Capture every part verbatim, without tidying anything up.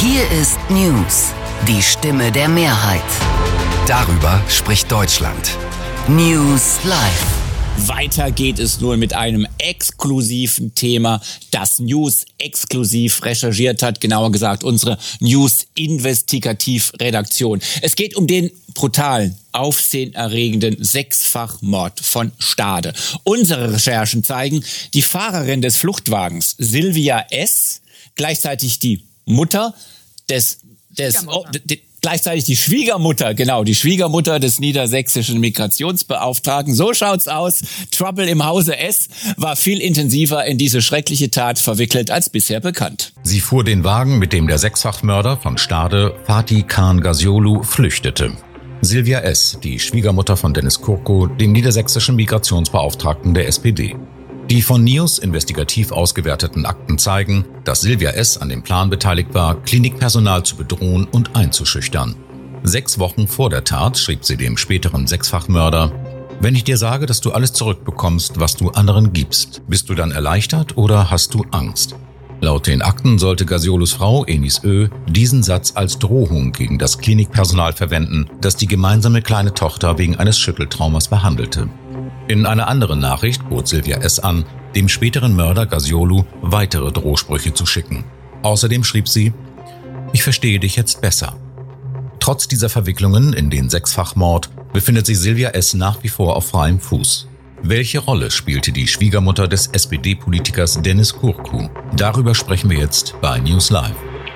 Hier ist News, die Stimme der Mehrheit. Darüber spricht Deutschland. News Live. Weiter geht es nun mit einem exklusiven Thema, das News exklusiv recherchiert hat, genauer gesagt unsere News-Investigativ-Redaktion. Es geht um den brutalen, aufsehenerregenden Sechsfachmord von Stade. Unsere Recherchen zeigen, die Fahrerin des Fluchtwagens, Sylvia S., gleichzeitig die Mutter des, des oh, de, gleichzeitig die Schwiegermutter, genau, die Schwiegermutter des niedersächsischen Migrationsbeauftragten. So schaut's aus. Trouble im Hause S. war viel intensiver in diese schreckliche Tat verwickelt als bisher bekannt. Sie fuhr den Wagen, mit dem der Sechsfachmörder von Stade, Fatih Khan Gazioglu, flüchtete. Sylvia S., die Schwiegermutter von Dennis Kurko, dem niedersächsischen Migrationsbeauftragten der S P D. Die von News investigativ ausgewerteten Akten zeigen, dass Sylvia S. an dem Plan beteiligt war, Klinikpersonal zu bedrohen und einzuschüchtern. Sechs Wochen vor der Tat schrieb sie dem späteren Sechsfachmörder: Wenn ich dir sage, dass du alles zurückbekommst, was du anderen gibst, bist du dann erleichtert oder hast du Angst? Laut den Akten sollte Gazioglus Frau, Enis Ö., diesen Satz als Drohung gegen das Klinikpersonal verwenden, das die gemeinsame kleine Tochter wegen eines Schütteltraumas behandelte. In einer anderen Nachricht bot Sylvia S. an, dem späteren Mörder Gazioglu weitere Drohsprüche zu schicken. Außerdem schrieb sie: Ich verstehe dich jetzt besser. Trotz dieser Verwicklungen in den Sechsfachmord befindet sich Sylvia S. nach wie vor auf freiem Fuß. Welche Rolle spielte die Schwiegermutter des S P D-Politikers Dennis Kurko? Darüber sprechen wir jetzt bei News Live.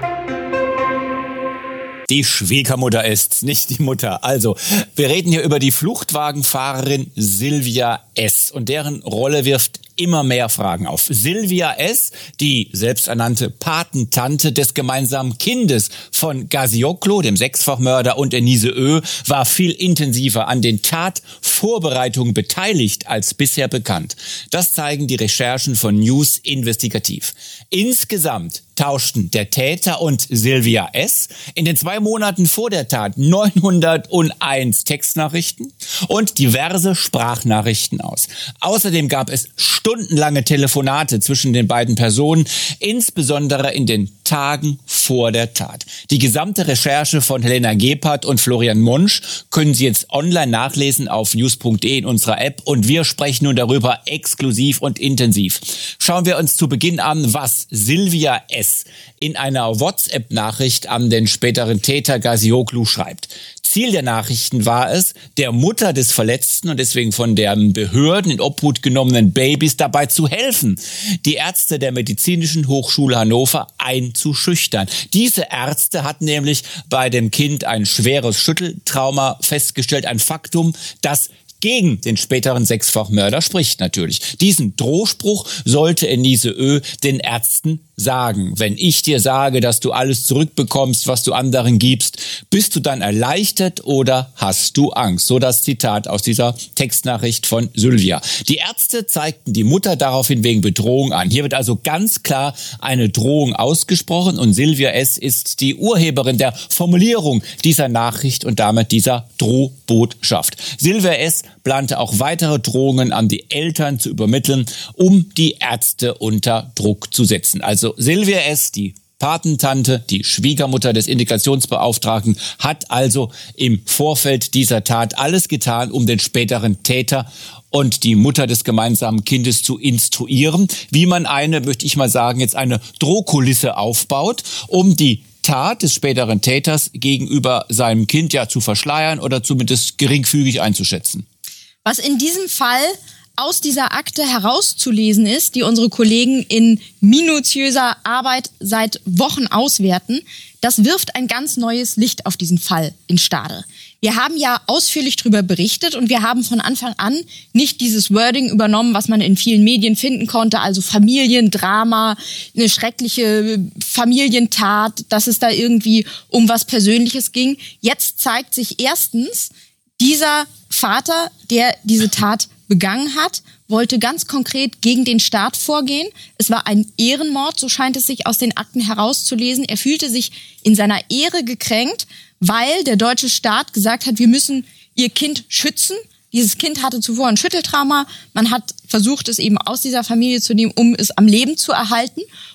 Die Schwiegermutter ist's, nicht die Mutter. Also, wir reden hier über die Fluchtwagenfahrerin Sylvia S. und deren Rolle wirft immer mehr Fragen auf. Sylvia S., die selbsternannte Patentante des gemeinsamen Kindes von Gazioglu, dem Sechsfachmörder, und Enise Ö., war viel intensiver an den Tatvorbereitungen beteiligt als bisher bekannt. Das zeigen die Recherchen von News Investigativ. Insgesamt tauschten der Täter und Sylvia S. in den zwei Monaten vor der Tat neunhunderteins Textnachrichten und diverse Sprachnachrichten aus. Außerdem gab es stundenlange Telefonate zwischen den beiden Personen, insbesondere in den Tagen vor der Tat. Die gesamte Recherche von Helena Gebhardt und Florian Monsch können Sie jetzt online nachlesen auf news punkt de in unserer App, und wir sprechen nun darüber exklusiv und intensiv. Schauen wir uns zu Beginn an, was Sylvia S. in einer WhatsApp-Nachricht an den späteren Täter Gazioglu schreibt. Ziel der Nachrichten war es, der Mutter des verletzten und deswegen von den Behörden in Obhut genommenen Babys dabei zu helfen, die Ärzte der Medizinischen Hochschule Hannover einzuschüchtern. Diese Ärzte hatten nämlich bei dem Kind ein schweres Schütteltrauma festgestellt, ein Faktum, das gegen den späteren Sechsfachmörder spricht natürlich. Diesen Drohspruch sollte Enise Ö. den Ärzten sagen. Wenn ich dir sage, dass du alles zurückbekommst, was du anderen gibst, bist du dann erleichtert oder hast du Angst? So das Zitat aus dieser Textnachricht von Sylvia. Die Ärzte zeigten die Mutter daraufhin wegen Bedrohung an. Hier wird also ganz klar eine Drohung ausgesprochen, und Sylvia S. ist die Urheberin der Formulierung dieser Nachricht und damit dieser Drohbotschaft. Sylvia S. plante auch weitere Drohungen an die Eltern zu übermitteln, um die Ärzte unter Druck zu setzen. Also Sylvia S., die Patentante, die Schwiegermutter des Integrationsbeauftragten, hat also im Vorfeld dieser Tat alles getan, um den späteren Täter und die Mutter des gemeinsamen Kindes zu instruieren, wie man eine, möchte ich mal sagen, jetzt eine Drohkulisse aufbaut, um die Tat des späteren Täters gegenüber seinem Kind ja zu verschleiern oder zumindest geringfügig einzuschätzen. Was in diesem Fall aus dieser Akte herauszulesen ist, die unsere Kollegen in minutiöser Arbeit seit Wochen auswerten, das wirft ein ganz neues Licht auf diesen Fall in Stade. Wir haben ja ausführlich darüber berichtet und wir haben von Anfang an nicht dieses Wording übernommen, was man in vielen Medien finden konnte, also Familiendrama, eine schreckliche Familientat, dass es da irgendwie um was Persönliches ging. Jetzt zeigt sich erstens, dieser Vater, der diese Tat begangen hat, wollte ganz konkret gegen den Staat vorgehen. Es war ein Ehrenmord, so scheint es sich aus den Akten herauszulesen. Er fühlte sich in seiner Ehre gekränkt, weil der deutsche Staat gesagt hat, wir müssen ihr Kind schützen. Dieses Kind hatte zuvor ein Schütteltrauma. Man hat versucht, es eben aus dieser Familie zu nehmen, um es am Leben zu erhalten.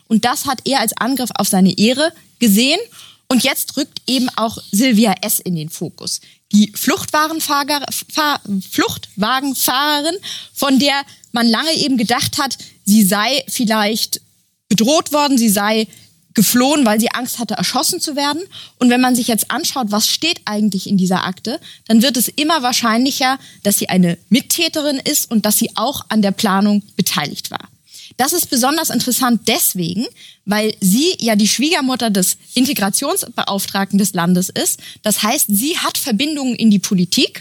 Und das hat er als Angriff auf seine Ehre gesehen. Und jetzt rückt eben auch Silvia S. in den Fokus. Die Fluchtwagenfahrer, Fahr, Fluchtwagenfahrerin, von der man lange eben gedacht hat, sie sei vielleicht bedroht worden, sie sei geflohen, weil sie Angst hatte, erschossen zu werden. Und wenn man sich jetzt anschaut, was steht eigentlich in dieser Akte, dann wird es immer wahrscheinlicher, dass sie eine Mittäterin ist und dass sie auch an der Planung beteiligt war. Das ist besonders interessant deswegen, weil sie ja die Schwiegermutter des Integrationsbeauftragten des Landes ist. Das heißt, sie hat Verbindungen in die Politik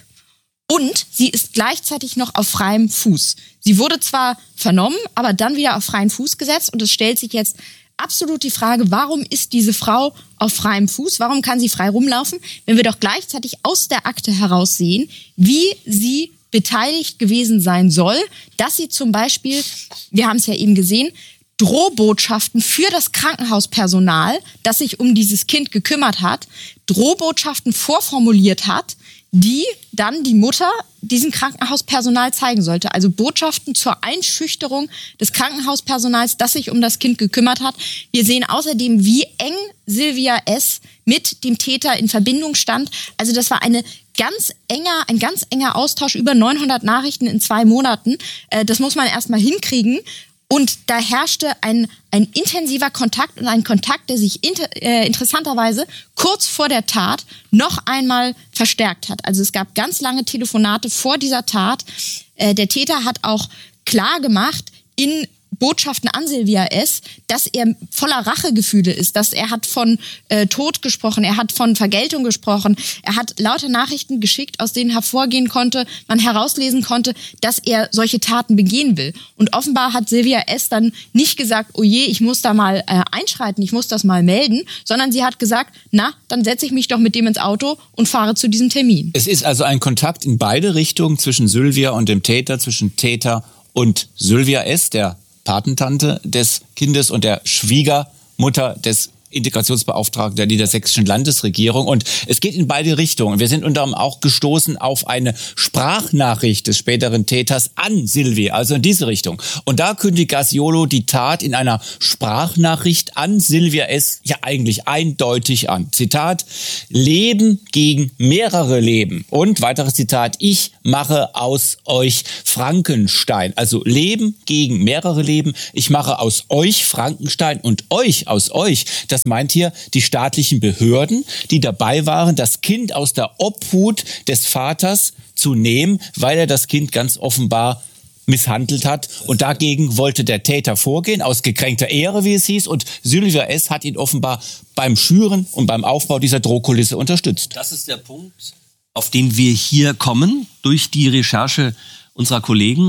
und sie ist gleichzeitig noch auf freiem Fuß. Sie wurde zwar vernommen, aber dann wieder auf freien Fuß gesetzt und es stellt sich jetzt absolut die Frage, warum ist diese Frau auf freiem Fuß? Warum kann sie frei rumlaufen, wenn wir doch gleichzeitig aus der Akte heraus sehen, wie sie beteiligt gewesen sein soll, dass sie zum Beispiel, wir haben es ja eben gesehen, Drohbotschaften für das Krankenhauspersonal, das sich um dieses Kind gekümmert hat, Drohbotschaften vorformuliert hat, die dann die Mutter diesem Krankenhauspersonal zeigen sollte. Also Botschaften zur Einschüchterung des Krankenhauspersonals, das sich um das Kind gekümmert hat. Wir sehen außerdem, wie eng Silvia S. mit dem Täter in Verbindung stand. Also das war eine ganz enger, ein ganz enger Austausch, über neunhundert Nachrichten in zwei Monaten. Das muss man erstmal hinkriegen. Und da herrschte ein, ein intensiver Kontakt und ein Kontakt, der sich inter, äh, interessanterweise kurz vor der Tat noch einmal verstärkt hat. Also es gab ganz lange Telefonate vor dieser Tat. Äh, der Täter hat auch klar gemacht in Botschaften an Silvia S., dass er voller Rachegefühle ist, dass er hat von äh, Tod gesprochen, er hat von Vergeltung gesprochen, er hat lauter Nachrichten geschickt, aus denen hervorgehen konnte, man herauslesen konnte, dass er solche Taten begehen will. Und offenbar hat Silvia S. dann nicht gesagt, oh je, ich muss da mal äh, einschreiten, ich muss das mal melden, sondern sie hat gesagt, na, dann setze ich mich doch mit dem ins Auto und fahre zu diesem Termin. Es ist also ein Kontakt in beide Richtungen zwischen Silvia und dem Täter, zwischen Täter und Silvia S., der Patentante des Kindes und der Schwiegermutter des Integrationsbeauftragten der niedersächsischen Landesregierung. Und es geht in beide Richtungen. Wir sind unter anderem auch gestoßen auf eine Sprachnachricht des späteren Täters an Silvia, also in diese Richtung. Und da kündigt Gaziolo die Tat in einer Sprachnachricht an Silvia S. ja eigentlich eindeutig an. Zitat, Leben gegen mehrere Leben. Und weiteres Zitat, ich mache aus euch Frankenstein. Also Leben gegen mehrere Leben. Ich mache aus euch Frankenstein und euch aus euch. Das meint hier die staatlichen Behörden, die dabei waren, das Kind aus der Obhut des Vaters zu nehmen, weil er das Kind ganz offenbar misshandelt hat. Und dagegen wollte der Täter vorgehen, aus gekränkter Ehre, wie es hieß. Und Silvia S. hat ihn offenbar beim Schüren und beim Aufbau dieser Drohkulisse unterstützt. Das ist der Punkt, auf den wir hier kommen, durch die Recherche unserer Kollegen.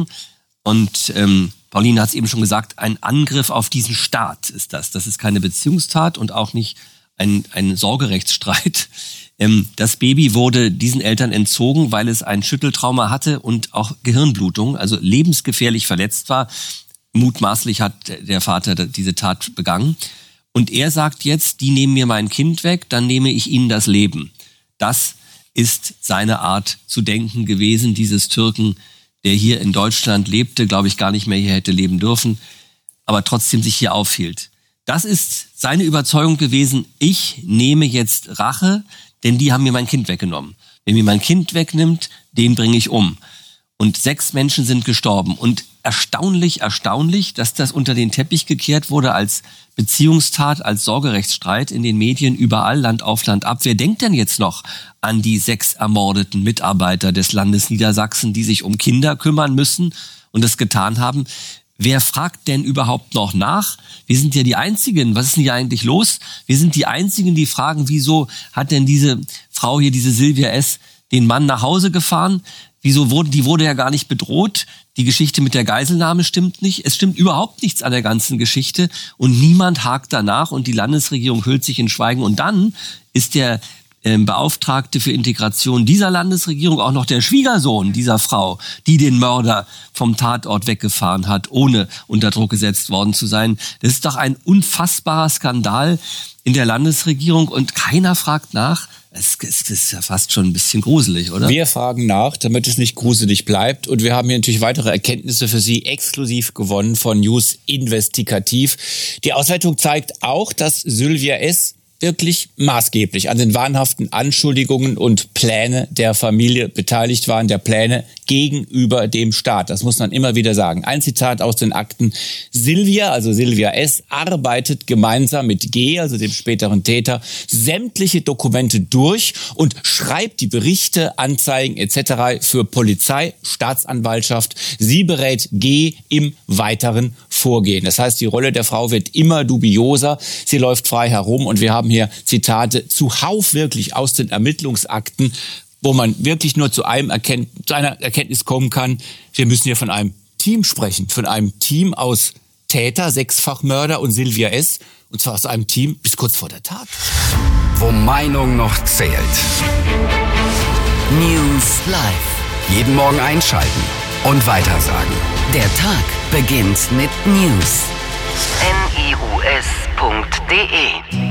Und ähm, Pauline hat es eben schon gesagt, ein Angriff auf diesen Staat ist das. Das ist keine Beziehungstat und auch nicht ein, ein Sorgerechtsstreit. Ähm, das Baby wurde diesen Eltern entzogen, weil es ein Schütteltrauma hatte und auch Gehirnblutung, also lebensgefährlich verletzt war. Mutmaßlich hat der Vater diese Tat begangen. Und er sagt jetzt, die nehmen mir mein Kind weg, dann nehme ich ihnen das Leben. Das ist seine Art zu denken gewesen, dieses Türken, der hier in Deutschland lebte, glaube ich, gar nicht mehr hier hätte leben dürfen, aber trotzdem sich hier aufhielt. Das ist seine Überzeugung gewesen, ich nehme jetzt Rache, denn die haben mir mein Kind weggenommen. Wer mir mein Kind wegnimmt, den bringe ich um. Und sechs Menschen sind gestorben. Und erstaunlich, erstaunlich, dass das unter den Teppich gekehrt wurde als Beziehungstat, als Sorgerechtsstreit in den Medien, überall, Land auf, Land ab. Wer denkt denn jetzt noch an die sechs ermordeten Mitarbeiter des Landes Niedersachsen, die sich um Kinder kümmern müssen und es getan haben? Wer fragt denn überhaupt noch nach? Wir sind ja die Einzigen. Was ist denn hier eigentlich los? Wir sind die Einzigen, die fragen, wieso hat denn diese Frau hier, diese Silvia S., den Mann nach Hause gefahren? Wieso wurde, die wurde ja gar nicht bedroht. Die Geschichte mit der Geiselnahme stimmt nicht. Es stimmt überhaupt nichts an der ganzen Geschichte. Und niemand hakt danach und die Landesregierung hüllt sich in Schweigen. Und dann ist der Beauftragte für Integration dieser Landesregierung, auch noch der Schwiegersohn dieser Frau, die den Mörder vom Tatort weggefahren hat, ohne unter Druck gesetzt worden zu sein. Das ist doch ein unfassbarer Skandal in der Landesregierung und keiner fragt nach. Es ist ja fast schon ein bisschen gruselig, oder? Wir fragen nach, damit es nicht gruselig bleibt. Und wir haben hier natürlich weitere Erkenntnisse für Sie exklusiv gewonnen von News Investigativ. Die Auswertung zeigt auch, dass Sylvia S. wirklich maßgeblich an den wahnhaften Anschuldigungen und Pläne der Familie beteiligt waren, der Pläne gegenüber dem Staat. Das muss man immer wieder sagen. Ein Zitat aus den Akten. Sylvia, also Sylvia S., arbeitet gemeinsam mit G., also dem späteren Täter, sämtliche Dokumente durch und schreibt die Berichte, Anzeigen et cetera für Polizei, Staatsanwaltschaft. Sie berät G. im weiteren Vorgehen. Das heißt, die Rolle der Frau wird immer dubioser. Sie läuft frei herum und wir haben hier Zitate zuhauf wirklich aus den Ermittlungsakten, wo man wirklich nur zu einem Erkennt- zu einer Erkenntnis kommen kann. Wir müssen hier von einem Team sprechen, von einem Team aus Täter, Sechsfachmörder und Sylvia S. Und zwar aus einem Team bis kurz vor der Tat. Wo Meinung noch zählt. News Live. Jeden Morgen einschalten und weitersagen. Der Tag beginnt mit News. N I U S punkt D E